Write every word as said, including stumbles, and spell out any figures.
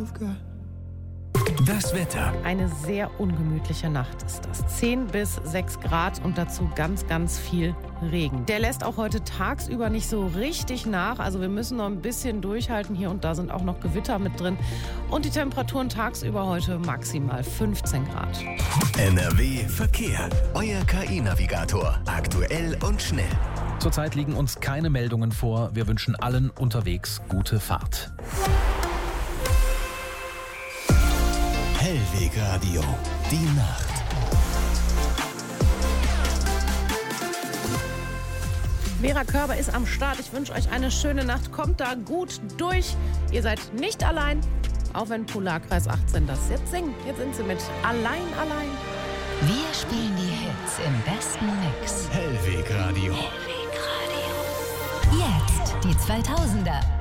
Das Wetter. Eine sehr ungemütliche Nacht ist das. zehn bis sechs Grad und dazu ganz, ganz viel Regen. Der lässt auch heute tagsüber nicht so richtig nach. Also wir müssen noch ein bisschen durchhalten. Hier und da sind auch noch Gewitter mit drin. Und die Temperaturen tagsüber heute maximal fünfzehn Grad. N R W Verkehr. Euer K I-Navigator. Aktuell und schnell. Zurzeit liegen uns keine Meldungen vor. Wir wünschen allen unterwegs gute Fahrt. Hellwegradio. Die Nacht. Vera Körber ist am Start. Ich wünsche euch eine schöne Nacht. Kommt da gut durch. Ihr seid nicht allein. Auch wenn Polarkreis achtzehn das jetzt singt. Jetzt sind sie mit Allein, allein. Wir spielen die Hits im besten Mix. Hellwegradio. Hellwegradio. Jetzt die zweitausender.